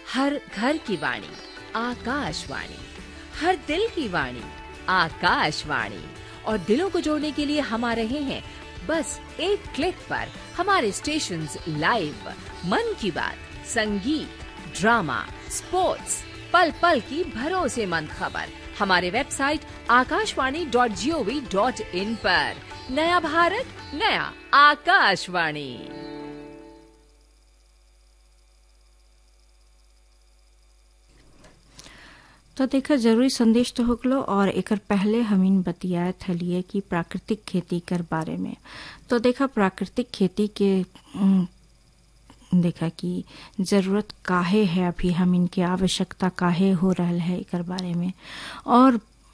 हर घर की वाणी आकाशवाणी, हर दिल की वाणी आकाशवाणी। और दिलों को जोड़ने के लिए हम आ रहे हैं बस एक क्लिक पर। हमारे स्टेशंस लाइव, मन की बात, संगीत, ड्रामा, स्पोर्ट्स, पल पल की भरोसेमंद खबर हमारे वेबसाइट akashwani.gov.in पर। नया भारत, नया आकाशवाणी। तो देखा जरूरी संदेश तो होगलो और एकर पहले हमीन बतियाए थलिए कि प्राकृतिक खेती कर बारे में। तो देखा प्राकृतिक खेती के देखा कि जरूरत काहे है, अभी हम इनकी आवश्यकता काहे हो रहल है एकर बारे में। और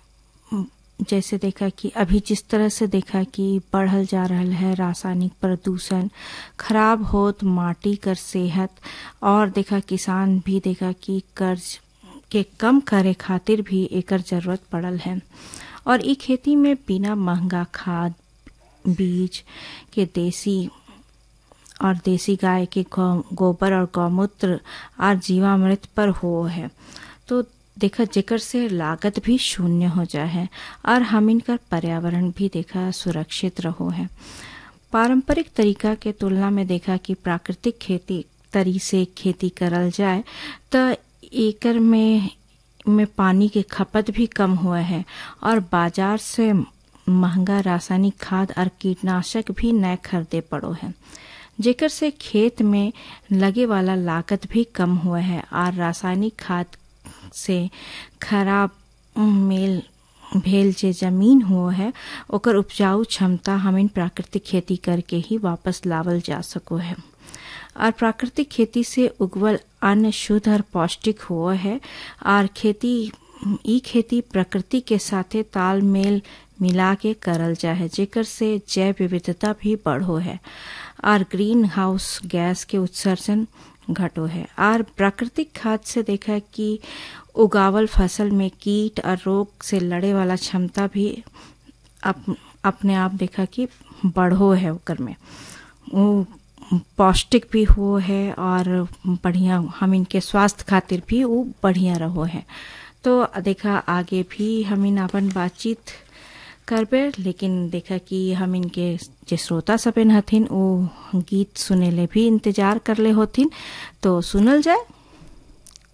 जैसे देखा कि अभी जिस तरह से देखा कि बढ़ल जा रहल है रासायनिक प्रदूषण, खराब होत माटी कर सेहत, और देखा किसान भी देखा कि कर्ज के कम करे खातिर भी एकर जरूरत पड़ल है। और ई खेती में बिना महंगा खाद बीज के देसी गाय के गोबर और गौमूत्र और जीवामृत पर हो है। तो देखा जेकर से लागत भी शून्य हो जाए है और हम इनका पर्यावरण भी देखा सुरक्षित रहो है। पारंपरिक तरीका के तुलना में देखा कि प्राकृतिक खेती तरी से खेती करल जाए तो एकर में पानी के खपत भी कम हुआ है और बाजार से महंगा रासायनिक खाद और कीटनाशक भी न खरीदे पड़ो है, जेकर से खेत में लगे वाला लागत भी कम हुआ है। और रासायनिक खाद से खराब मेल भेल जे जमीन हुआ है ओकर उपजाऊ क्षमता हमें प्राकृतिक खेती करके ही वापस लावल जा सको है। और प्राकृतिक खेती से उगवल अन्न शुद्ध और पौष्टिक हुआ है। और खेती प्रकृति के साथे तालमेल मिला के करल जाए, जेकर से जैव विविधता भी बढ़ो है और ग्रीन हाउस गैस के उत्सर्जन घटो है। और प्राकृतिक खाद से देखा कि उगावल फसल में कीट और रोग से लड़े वाला क्षमता भी अपने आप देखा कि बढ़ो है, ओकर में वो पौष्टिक भी हो है और बढ़िया हम इनके स्वास्थ्य खातिर भी वो बढ़िया रहो है। तो देखा आगे भी हम इन अपन बातचीत करबे, लेकिन देखा कि हम इनके जे श्रोता सबन हथिन वो गीत सुने ले भी इंतजार कर ले होथिन। तो सुनल जाए।